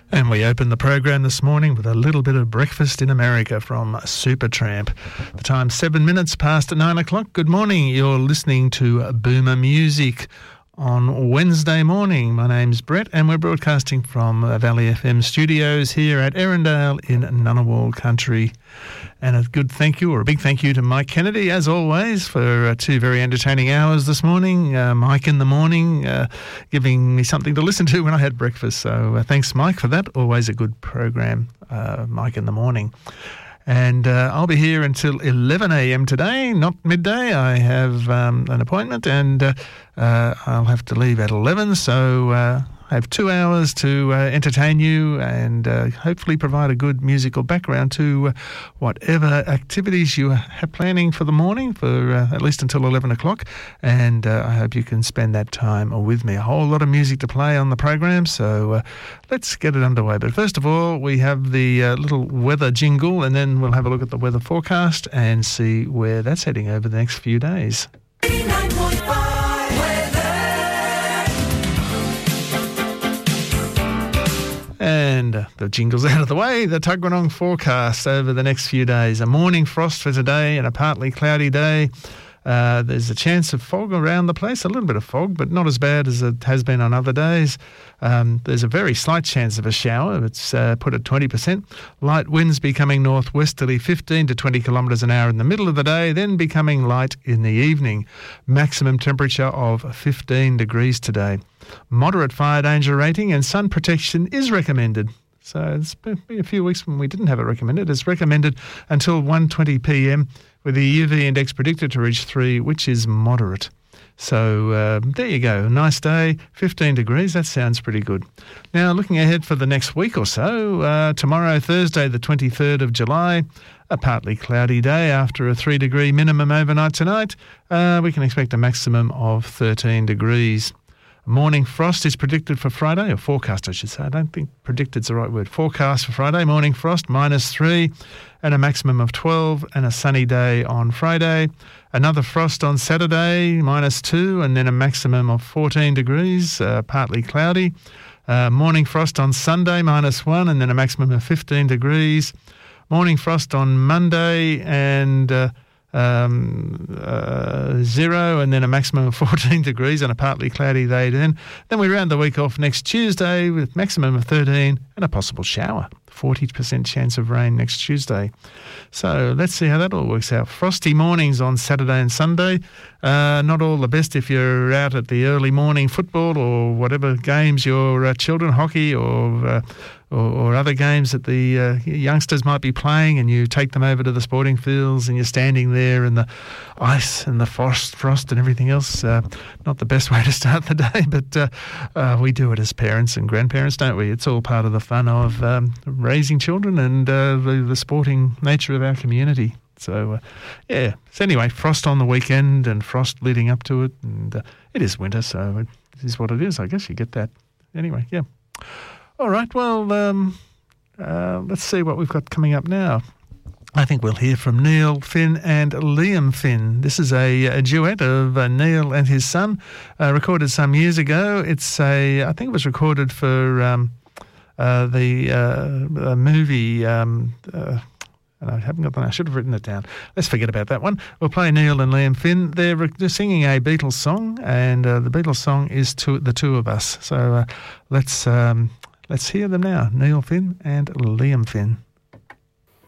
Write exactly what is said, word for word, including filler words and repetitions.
And we open the program this morning with a little bit of Breakfast in America from Supertramp. The time's seven minutes past nine o'clock. Good morning. You're listening to Boomer Music on Wednesday morning. My name's Brett and we're broadcasting from Valley F M studios here at Erindale in Ngunnawal Country. And a good thank you, or a big thank you to Mike Kennedy, as always, for uh, two very entertaining hours this morning. Uh, Mike in the morning, uh, giving me something to listen to when I had breakfast. So uh, thanks, Mike, for that. Always a good program, uh, Mike in the morning. And uh, I'll be here until eleven a.m. today, not midday. I have um, an appointment and uh, uh, I'll have to leave at eleven. So uh, I have two hours to uh, entertain you and uh, hopefully provide a good musical background to uh, whatever activities you have planning for the morning, for uh, at least until eleven o'clock. And uh, I hope you can spend that time with me. A whole lot of music to play on the program, so uh, let's get it underway. But first of all, we have the uh, little weather jingle, and then we'll have a look at the weather forecast and see where that's heading over the next few days. eighty-nine point five And uh, the jingle's out of the way. The Tuggeranong forecast over the next few days. A morning frost for today and a partly cloudy day. Uh, there's a chance of fog around the place, a little bit of fog, but not as bad as it has been on other days. Um, there's a very slight chance of a shower. It's uh, put at twenty percent. Light winds becoming northwesterly fifteen to twenty kilometres an hour in the middle of the day, then becoming light in the evening. Maximum temperature of fifteen degrees today. Moderate fire danger rating and sun protection is recommended. So it's been a few weeks when we didn't have it recommended. It's recommended until one twenty p.m. with the U V index predicted to reach three, which is moderate. So uh, there you go. Nice day, fifteen degrees. That sounds pretty good. Now, looking ahead for the next week or so, uh, tomorrow, Thursday, the twenty-third of July, a partly cloudy day after a three degree minimum overnight tonight. Uh, we can expect a maximum of thirteen degrees. Morning frost is predicted for Friday, or forecast I should say. I don't think predicted's the right word. Forecast for Friday, morning frost, minus three, and a maximum of twelve, and a sunny day on Friday. Another frost on Saturday, minus two, and then a maximum of fourteen degrees, uh, partly cloudy. Uh, morning frost on Sunday, minus one, and then a maximum of fifteen degrees. Morning frost on Monday, and Uh, Um, uh, zero, and then a maximum of fourteen degrees and a partly cloudy day then. Then we round the week off next Tuesday with maximum of thirteen and a possible shower. forty percent chance of rain next Tuesday. So let's see how that all works out. Frosty mornings on Saturday and Sunday. Uh, not all the best if you're out at the early morning football or whatever games your uh, children, hockey or uh, Or, or other games that the uh, youngsters might be playing, and you take them over to the sporting fields and you're standing there in the ice and the frost, frost and everything else. Uh, not the best way to start the day, but uh, uh, we do it as parents and grandparents, don't we? It's all part of the fun of um, raising children and uh, the, the sporting nature of our community. So, uh, yeah. So anyway, frost on the weekend and frost leading up to it. And uh, it is winter, so it is what it is. I guess you get that. Anyway, yeah. All right, well, um, uh, let's see what we've got coming up now. I think we'll hear from Neil Finn and Liam Finn. This is a, a duet of uh, Neil and his son, uh, recorded some years ago. It's a, I think it was recorded for um, uh, the uh, movie. Um, uh, I haven't got that. I should have written it down. Let's forget about that one. We'll play Neil and Liam Finn. They're, re- they're singing a Beatles song, and uh, the Beatles song is to, The Two of Us. So uh, let's um, let's hear them now. Neil Finn and Liam Finn.